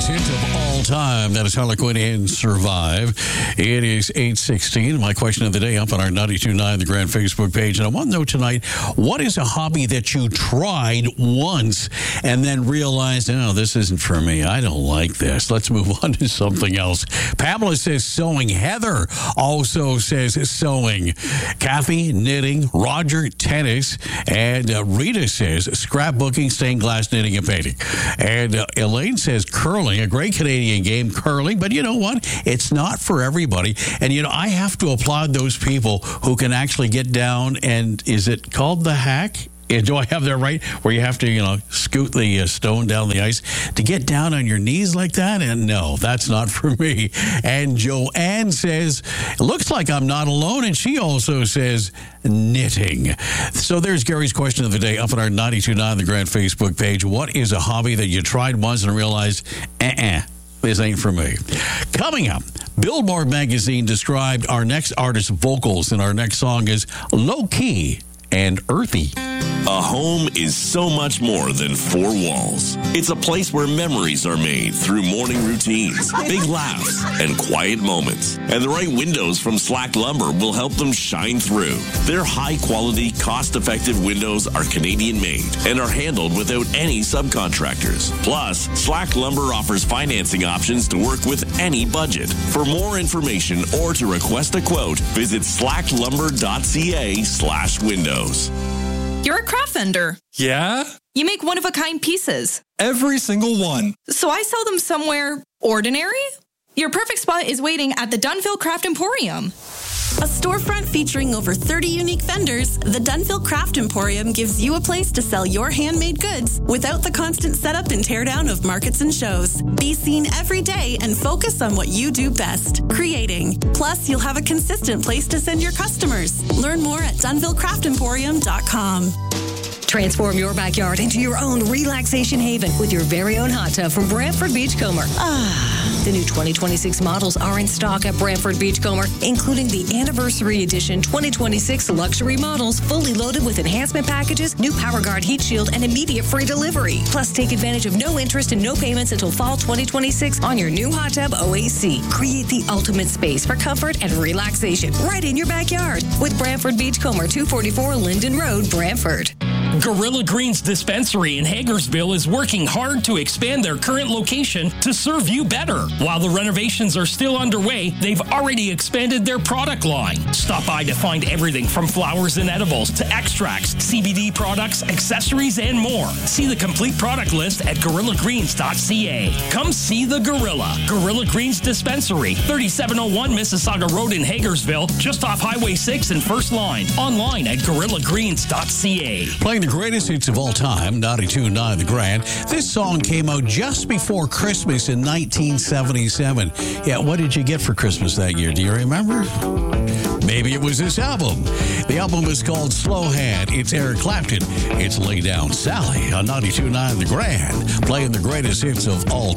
hit of all time. That is Harley Quinn and Survive. It is 8:16. My question of the day up on our 92.9 The Grand Facebook page. And I want to know tonight, what is a hobby that you tried once and then realized, oh, this isn't for me. I don't like this. Let's move on to something else. Pamela says sewing. Heather also says sewing. Kathy, knitting. Roger, tennis. And Rita says scrapbooking, stained glass knitting, and painting. And Elaine says curling, a great Canadian game, curling. But you know what? It's not for everybody. And, you know, I have to applaud those people who can actually get down and, is it called the hack? Do I have that right? Where you have to, you know, scoot the stone down the ice to get down on your knees like that? And no, that's not for me. And Joanne says, it looks like I'm not alone. And she also says knitting. So there's Gary's question of the day up on our 92.9 The Grand Facebook page. What is a hobby that you tried once and realized, this ain't for me? Coming up, Billboard magazine described our next artist's vocals, and our next song is low-key and earthy. A home is so much more than four walls. It's a place where memories are made through morning routines, big laughs, and quiet moments. And the right windows from Slack Lumber will help them shine through. Their high-quality, cost-effective windows are Canadian-made and are handled without any subcontractors. Plus, Slack Lumber offers financing options to work with any budget. For more information or to request a quote, visit slacklumber.ca/windows. You're a craft vendor. Yeah? You make one-of-a-kind pieces. Every single one. So I sell them somewhere ordinary? Your perfect spot is waiting at the Dunville Craft Emporium. A storefront featuring over 30 unique vendors, the Dunville Craft Emporium gives you a place to sell your handmade goods without the constant setup and teardown of markets and shows. Be seen every day and focus on what you do best, creating. Plus, you'll have a consistent place to send your customers. Learn more at DunvilleCraftEmporium.com. Transform your backyard into your own relaxation haven with your very own hot tub from Brantford Beachcomber. The new 2026 models are in stock at Brantford Beachcomber, including the Anniversary Edition 2026 luxury models, fully loaded with enhancement packages, new PowerGuard heat shield, and immediate free delivery. Plus, take advantage of no interest and no payments until fall 2026 on your new hot tub OAC. Create the ultimate space for comfort and relaxation right in your backyard with Brantford Beachcomber, 244 Linden Road, Brantford. Gorilla Greens Dispensary in Hagersville is working hard to expand their current location to serve you better. While the renovations are still underway, they've already expanded their product line. Stop by to find everything from flowers and edibles to extracts, CBD products, accessories, and more. See the complete product list at gorillagreens.ca. Come see the Gorilla. Gorilla Greens Dispensary, 3701 Mississauga Road in Hagersville, just off Highway 6 and First Line. Online at gorillagreens.ca. Playing the greatest hits of all time, 92.9 The Grand. This song came out just before Christmas in 1977. Yeah, what did you get for Christmas that year? Do you remember? Maybe it was this album. The album is called Slow Hand. It's Eric Clapton. It's Lay Down Sally on 92.9 The Grand. Playing the greatest hits of all time.